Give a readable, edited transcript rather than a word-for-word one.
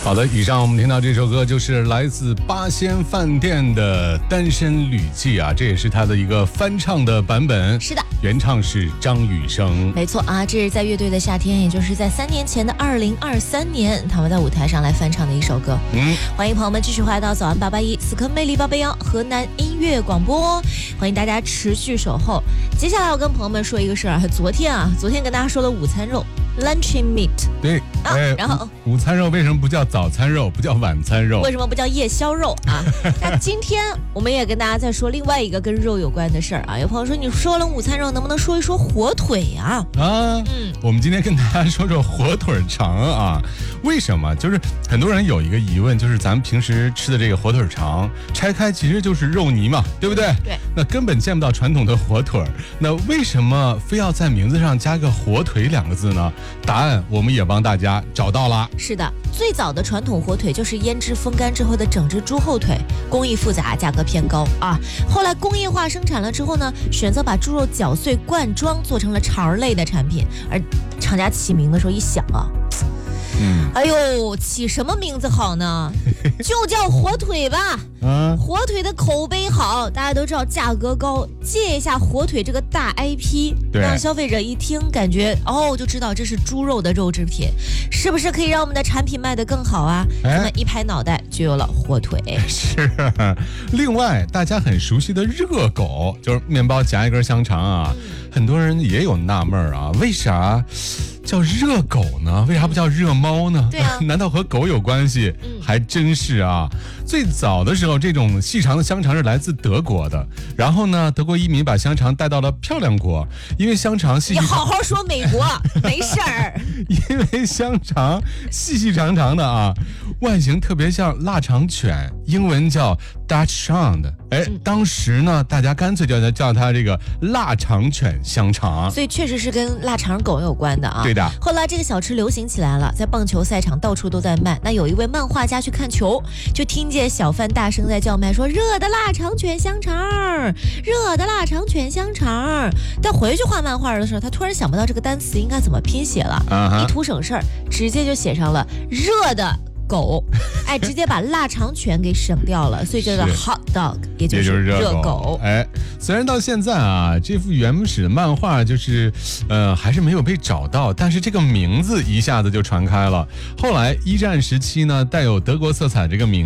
好的，以上我们听到这首歌就是来自八仙饭店的《单身旅记》啊，这也是他的一个翻唱的版本。 是的， 原唱是张雨生。 没错啊，这是在乐队的夏天，也就是在3年前的2023年，他们在舞台上来翻唱的一首歌。欢迎朋友们继续回来到早安881死磕魅力881河南音乐广播，欢迎大家持续守候。接下来我跟朋友们说一个事儿啊，昨天跟大家说了午餐肉。Luncheon meat， 对， 然后午餐肉为什么不叫早餐肉，不叫晚餐肉？ 为什么不叫夜宵肉啊？那今天我们也跟大家再说另外一个跟肉有关的事儿啊。有朋友说，你说了午餐肉，能不能说一说火腿啊？ 我们今天跟大家说说火腿肠啊。为什么？就是很多人有一个疑问，就是咱们平时吃的这个火腿肠，拆开其实就是肉泥嘛，对不对？ 对。 那根本见不到传统的火腿，那为什么非要在名字上加个火腿2个字呢？答案我们也帮大家找到了。 是的，最早的传统火腿就是腌制风干之后的整只猪后腿，工艺复杂，价格偏高啊。后来工业化生产了之后呢，选择把猪肉搅碎灌装，做成了肠类的产品。而厂家起名的时候一想啊，哎呦，起什么名字好呢？就叫火腿吧。火腿的口碑好，大家都知道价格高，借一下火腿这个大 IP， 让消费者一听感觉就知道这是猪肉的肉制品，是不是可以让我们的产品卖得更好啊？那么一拍脑袋就有了火腿。 是，另外大家很熟悉的热狗，就是面包夹一根香肠啊。很多人也有纳闷啊，为啥叫热狗呢？为啥不叫热猫呢？ 对啊， 难道和狗有关系？还真是啊。最早的时候，这种细长的香肠是来自德国的，然后呢，德国移民把香肠带到了漂亮国，因为香肠细细长。 你好好说美国，没事儿。 因为香肠细细长长的啊，外形特别像腊肠犬，英文叫 Dachshund。当时呢，大家干脆叫它这个腊肠犬香肠， 所以确实是跟腊肠狗有关的啊。 对的。 后来这个小吃流行起来了，在棒球赛场到处都在卖。那有一位漫画家去看球，就听见小贩大声在叫卖说：“热的腊肠犬香肠，热的腊肠犬香肠。”但回去画漫画的时候，他突然想不到这个单词应该怎么拼写了，一图省事儿，直接就写上了热的狗，直接把腊肠犬给省掉了，所以叫做 hot dog， 也就是热狗。 虽然到现在啊，这幅原始的漫画就是还是没有被找到，但是这个名字一下子就传开了。后来一战时期呢，带有德国色彩这个名